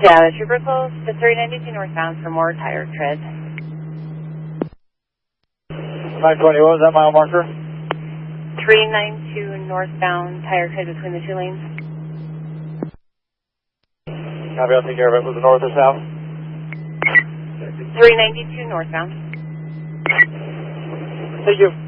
Yeah, the trooper calls to 392 northbound for more tire tread. 520, what was that mile marker? 392 northbound, tire tread between the two lanes. Copy, I'll take care of it. Was it north or south? 392 northbound. Thank you.